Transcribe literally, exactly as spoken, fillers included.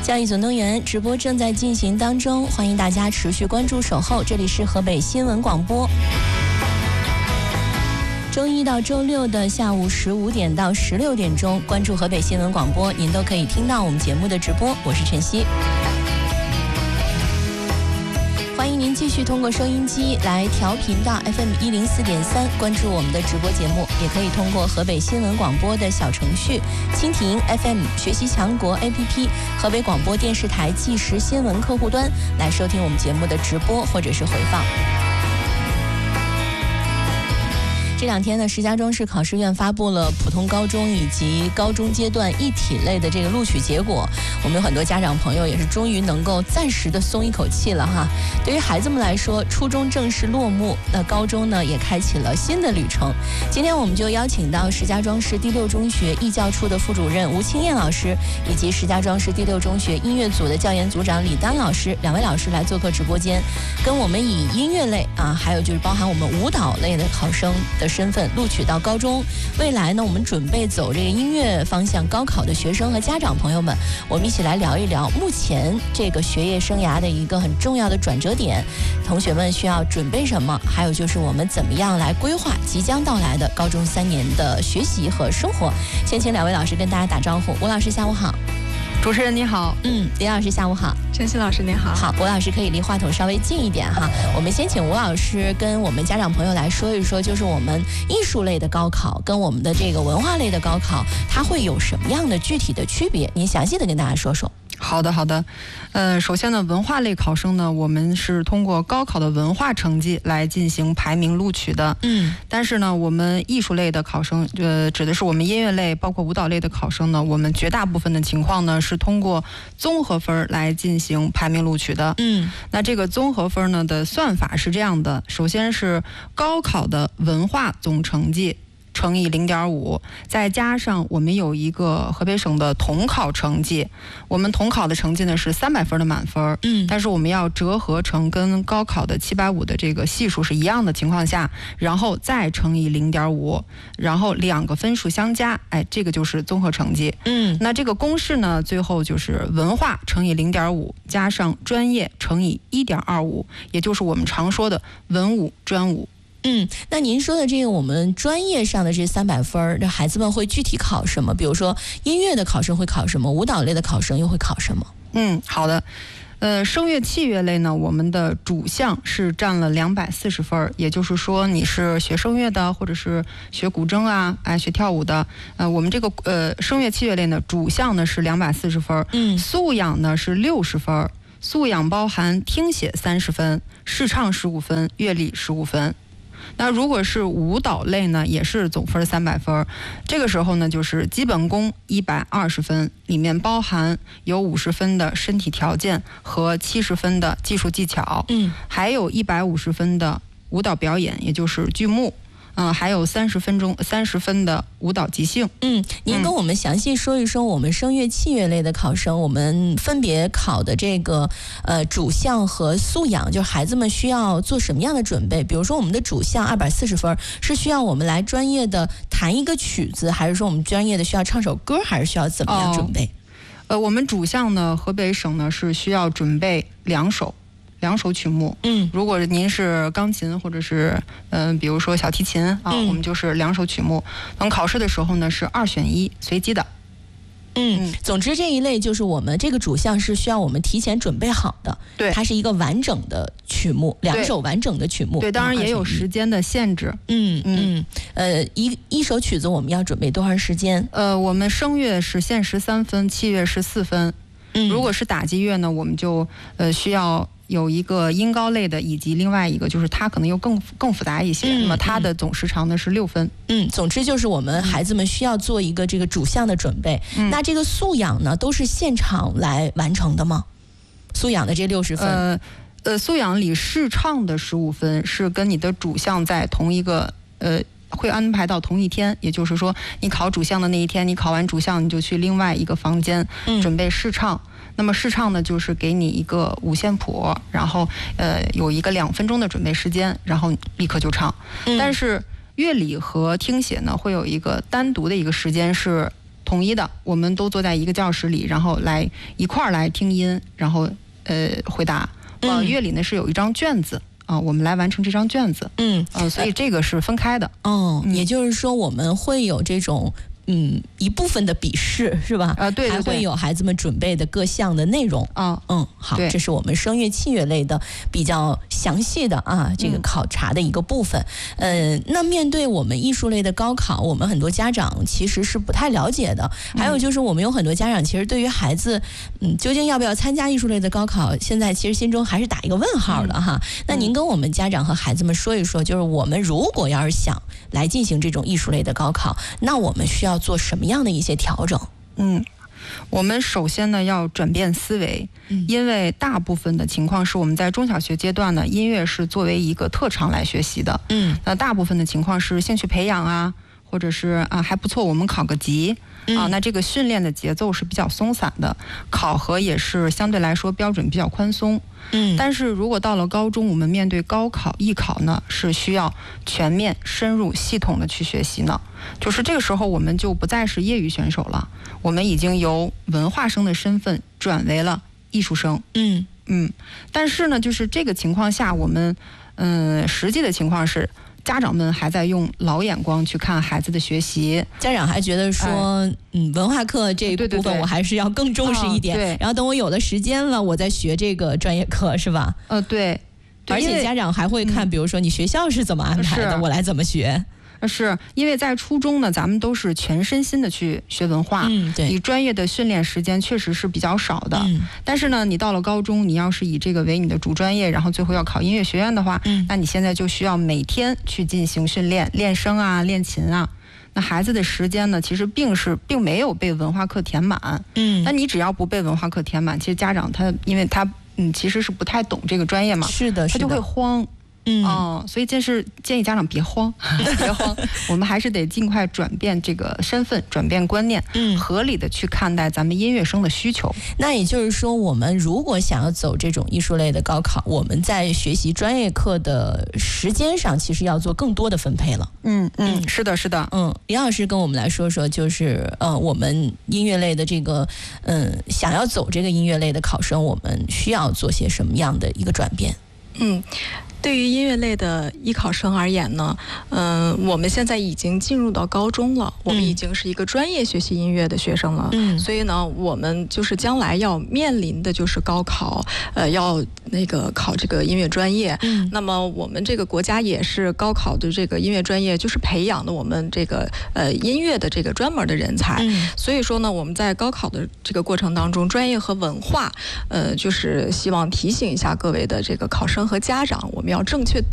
教育总动员直播正在进行当中，欢迎大家持续关注守候，这里是河北新闻广播。周一到周六的下午十五点到十六点钟，关注河北新闻广播，您都可以听到我们节目的直播。我是晨曦，欢迎您继续通过收音机来调频到 F M 一零四点三，关注我们的直播节目，也可以通过河北新闻广播的小程序、蜻蜓 F M、学习强国 A P P、河北广播电视台即时新闻客户端来收听我们节目的直播或者是回放。这两天呢，石家庄市考试院发布了普通高中以及高中阶段一体类的这个录取结果，我们有很多家长朋友也是终于能够暂时的松一口气了哈。对于孩子们来说，初中正式落幕，那高中呢也开启了新的旅程。今天我们就邀请到石家庄市第六中学艺教处的副主任吴清燕老师，以及石家庄市第六中学音乐组的教研组长李丹老师，两位老师来做客直播间，跟我们以音乐类啊，还有就是包含我们舞蹈类的考生的身份录取到高中，未来呢我们准备走这个音乐方向高考的学生和家长朋友们，我们一起来聊一聊目前这个学业生涯的一个很重要的转折点，同学们需要准备什么，还有就是我们怎么样来规划即将到来的高中三年的学习和生活。先请两位老师跟大家打招呼。吴老师下午好。 主持人你好。 嗯，李老师下午好。 晨曦老师你好。 好，吴老师可以离话筒稍微近一点哈。我们先请吴老师跟我们家长朋友来说一说，就是我们艺术类的高考跟我们的这个文化类的高考，它会有什么样的具体的区别？您详细的跟大家说说。 好的好的，呃，首先呢，文化类考生呢，我们是通过高考的文化成绩来进行排名录取的。嗯，但是呢，我们艺术类的考生，呃，指的是我们音乐类，包括舞蹈类的考生呢，我们绝大部分的情况呢是通过综合分来进行排名录取的。嗯，那这个综合分呢的算法是这样的，首先是高考的文化总成绩乘以 零点五， 再加上我们有一个河北省的统考成绩，我们统考的成绩呢是三百分的满分，嗯，但是我们要折合成跟高考的七百五的这个系数是一样的情况下，然后再乘以 零点五， 然后两个分数相加，哎，这个就是综合成绩。嗯，那这个公式呢，最后就是文化乘以 零点五 加上专业乘以 一点二五， 也就是我们常说的文武专武。 嗯，那您说的这个我们专业上的这三百分，这孩子们会具体考什么？比如说音乐的考生会考什么，舞蹈类的考生又会考什么？ 嗯，好的。呃，声乐器乐类呢，我们的主项是占了两百四十分，也就是说你是学声乐的，或者是学古筝啊，哎，学跳舞的，呃，我们这个呃声乐器乐类呢，主项呢是两百四十分，嗯，素养呢是六十分，素养包含听写三十分，视唱十五分，乐理十五分。那如果是舞蹈类呢，也是总分三百分，这个时候呢就是基本功一百二十分，里面包含有五十分的身体条件和七十分的技术技巧，嗯，还有一百五十分的舞蹈表演，也就是剧目。嗯、呃，还有三十分钟、三十分的舞蹈即兴。 嗯，您跟我们详细说一说，我们声乐器乐类的考生，我们分别考的这个呃主项和素养，就是孩子们需要做什么样的准备？比如说我们的主项二百四十分，是需要我们来专业的弹一个曲子，还是说我们专业的需要唱首歌，还是需要怎么样准备？哦、 呃，我们主项呢，河北省呢是需要准备两首。两首曲目，嗯，如果您是钢琴或者是嗯、呃，比如说小提琴啊，嗯、我们就是两首曲目。等考试的时候呢，是二选一，随机的。 嗯，总之这一类就是我们这个主项是需要我们提前准备好的， 对， 它是一个完整的曲目，两首完整的曲目， 对，当然也有时间的限制。 嗯嗯，呃，一一首曲子我们要准备多长时间？ 呃，我们声乐是限时三分，器乐是四分。嗯，如果是打击乐呢，我们就呃需要有一个音高类的，以及另外一个就是它可能又更更复杂一些，嗯、那么它的总时长呢是六分。 嗯，总之就是我们孩子们需要做一个这个主项的准备。嗯、那这个素养呢，都是现场来完成的吗？素养的这六十分？ 呃呃，素养里试唱的十五分是跟你的主项在同一个呃。会安排到同一天，也就是说你考主项的那一天，你考完主项你就去另外一个房间准备试唱。嗯、那么试唱呢，就是给你一个五线谱，然后呃有一个两分钟的准备时间，然后立刻就唱。嗯、但是乐理和听写呢，会有一个单独的一个时间是统一的，我们都坐在一个教室里，然后来一块儿来听音，然后呃回答。呃，乐理呢是有一张卷子。啊、呃，我们来完成这张卷子。嗯，呃，所以这个是分开的。 哦、嗯，也就是说我们会有这种嗯一部分的笔试是吧？ 呃，对对对， 还会有孩子们准备的各项的内容。啊，嗯，好，这是我们声乐器乐类的比较详细的啊这个考察的一个部分。嗯、呃，那面对我们艺术类的高考，我们很多家长其实是不太了解的。还有就是我们有很多家长其实对于孩子嗯究竟要不要参加艺术类的高考，现在其实心中还是打一个问号的哈。嗯、那您跟我们家长和孩子们说一说，就是我们如果要是想来进行这种艺术类的高考，那我们需要做什么样的一些调整？ 嗯，我们首先呢要转变思维，嗯、因为大部分的情况是我们在中小学阶段呢，音乐是作为一个特长来学习的。嗯，那大部分的情况是兴趣培养啊，或者是啊还不错，我们考个级。啊，那这个训练的节奏是比较松散的，考核也是相对来说标准比较宽松。嗯，但是如果到了高中，我们面对高考、艺考呢，是需要全面、深入、系统的去学习呢。就是这个时候，我们就不再是业余选手了，我们已经由文化生的身份转为了艺术生。嗯嗯，但是呢，就是这个情况下，我们嗯实际的情况是，家长们还在用老眼光去看孩子的学习， 家长还觉得说，哎、嗯，文化课这一部分我还是要更重视一点。 对对对， 然后等我有了时间了，我再学这个专业课，是吧？ 呃，对。 而且家长还会看，比如说你学校是怎么安排的，嗯、我来怎么学。 是因为在初中呢，咱们都是全身心的去学文化，嗯，对，你专业的训练时间确实是比较少的。嗯，但是呢，你到了高中，你要是以这个为你的主专业，然后最后要考音乐学院的话，嗯，那你现在就需要每天去进行训练，练声啊，练琴啊。那孩子的时间呢，其实并是并没有被文化课填满。嗯，那你只要不被文化课填满，其实家长他因为他嗯其实是不太懂这个专业嘛， 是的， 他就会慌。嗯哦，所以这是建议家长别慌，别慌，我们还是得尽快转变这个身份，转变观念，嗯，合理的去看待咱们音乐生的需求。 那也就是说，我们如果想要走这种艺术类的高考，我们在学习专业课的时间上，其实要做更多的分配了。 嗯嗯，是的，是的。 嗯，李老师跟我们来说说，就是呃，我们音乐类的这个，嗯，想要走这个音乐类的考生，我们需要做些什么样的一个转变？ 嗯。对于音乐类的艺考生而言呢，嗯、呃，我们现在已经进入到高中了，我们已经是一个专业学习音乐的学生了，嗯，所以呢，我们就是将来要面临的就是高考，呃，要那个考这个音乐专业，嗯，那么我们这个国家也是高考的这个音乐专业，就是培养的我们这个呃音乐的这个专门的人才，嗯，所以说呢，我们在高考的这个过程当中，专业和文化，呃，就是希望提醒一下各位的这个考生和家长，我们要。要正确